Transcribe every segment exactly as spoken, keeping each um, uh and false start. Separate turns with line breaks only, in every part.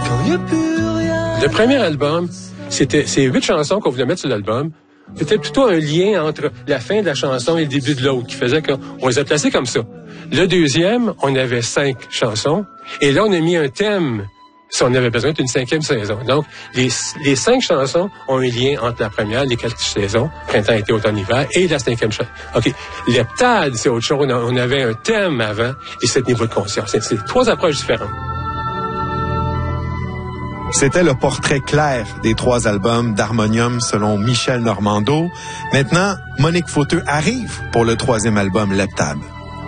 Le premier album, c'était c'est huit chansons qu'on voulait mettre sur l'album. C'était plutôt un lien entre la fin de la chanson et le début de l'autre, qui faisait qu'on les a placés comme ça. Le deuxième, on avait cinq chansons. Et là, on a mis un thème si on avait besoin d'une cinquième saison. Donc, les, les cinq chansons ont un lien entre la première, les quatre saisons, printemps, été, automne, hiver, et la cinquième chanson. OK. L'heptade, c'est autre chose. On avait un thème avant et sept niveaux de conscience. C'est, c'est trois approches différentes.
C'était le portrait clair des trois albums d'Harmonium selon Michel Normando. Maintenant, Monique Fauteux arrive pour le troisième album, l'heptade.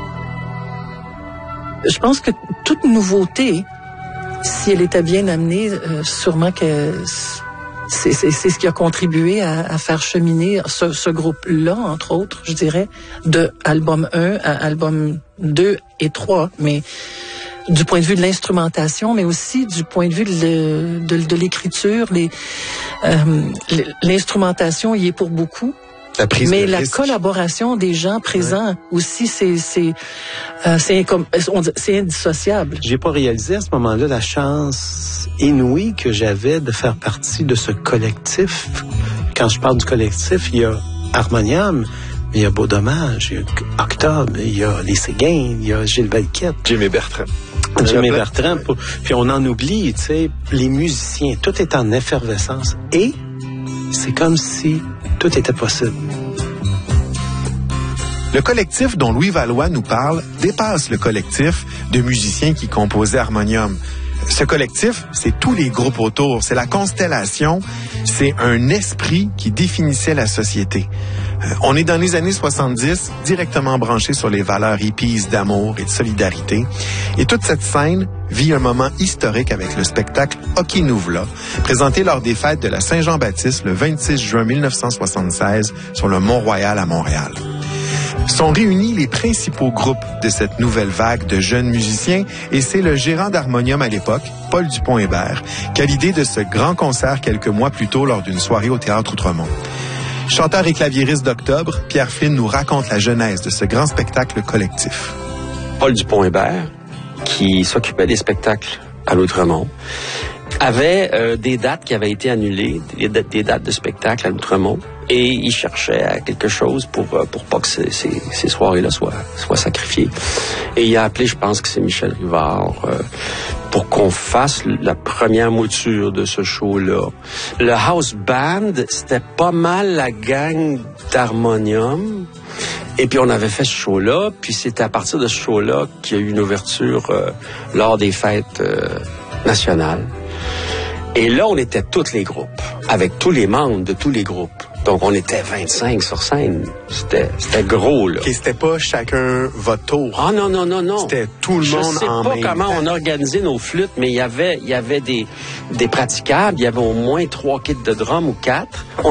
Je pense que toute nouveauté, si elle était bien amenée, euh, sûrement que c'est, c'est, c'est ce qui a contribué à, à faire cheminer ce, ce groupe-là, entre autres, je dirais, de album un à album deux et trois, mais du point de vue de l'instrumentation, mais aussi du point de vue de, de, de l'écriture. Les, euh, l'instrumentation y est pour beaucoup.
La prise
mais
de
la
risque.
collaboration des gens présents ouais. aussi, c'est c'est euh, c'est, incom- on dit, c'est indissociable.
J'ai pas réalisé à ce moment-là la chance inouïe que j'avais de faire partie de ce collectif. Quand je parle du collectif, il y a Harmonium, mais il y a Beau Dommage, il y a Octobre, il y a Les Séguins, il y a Gilles Valquette.
Jimmy Bertrand.
Jimmy Bertrand. Pour, puis on en oublie, tu sais, les musiciens, tout est en effervescence. Et c'est comme si tout était possible.
Le collectif dont Louis Valois nous parle dépasse le collectif de musiciens qui composaient Harmonium. Ce collectif, c'est tous les groupes autour, c'est la constellation, c'est un esprit qui définissait la société. Euh, on est dans les années soixante-dix, directement branché sur les valeurs hippies d'amour et de solidarité. Et toute cette scène vit un moment historique avec le spectacle Hockey Nouvla, présenté lors des fêtes de la Saint-Jean-Baptiste le vingt-six juin mille neuf cent soixante-seize sur le Mont-Royal à Montréal. Sont réunis les principaux groupes de cette nouvelle vague de jeunes musiciens et c'est le gérant d'Harmonium à l'époque, Paul Dupont-Hébert, qui a l'idée de ce grand concert quelques mois plus tôt lors d'une soirée au Théâtre Outremont. Chanteur et claviériste d'Octobre, Pierre Flynn nous raconte la genèse de ce grand spectacle collectif.
Paul Dupont-Hébert, qui s'occupait des spectacles à l'Outremont, avait euh, des dates qui avaient été annulées, des, des dates de spectacle à l'Outremont, et il cherchait à quelque chose pour pour pas que ces, ces, ces soirées-là soient, soient sacrifiées. Et il a appelé, je pense que c'est Michel Rivard, euh, pour qu'on fasse la première mouture de ce show-là. Le house band, c'était pas mal la gang d'Harmonium. Et puis on avait fait ce show-là, puis c'était à partir de ce show-là qu'il y a eu une ouverture euh, lors des fêtes euh, nationales. Et là, on était tous les groupes, avec tous les membres de tous les groupes. Donc, on était vingt-cinq sur scène. C'était, c'était gros, là.
Et c'était pas chacun votre tour.
Ah non, non, non, non.
C'était tout le
Je
monde
sais
en
pas
même
comment
temps.
on organisait nos flûtes, mais il y avait, il y avait des, des praticables. Il y avait au moins trois kits de drum ou quatre. On